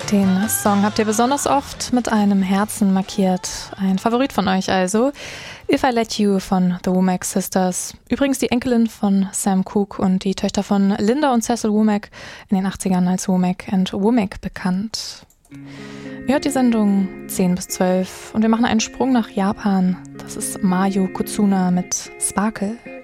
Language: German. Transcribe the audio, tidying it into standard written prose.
Den Song habt ihr besonders oft mit einem Herzen markiert. Ein Favorit von euch also. If I Let You von The Womack Sisters. Übrigens die Enkelin von Sam Cooke und die Töchter von Linda und Cecil Womack, in den 80ern als Womack and Womack bekannt. Ihr hört die Sendung 10 bis 12 und wir machen einen Sprung nach Japan. Das ist Mayu Kutsuna mit Sparkle.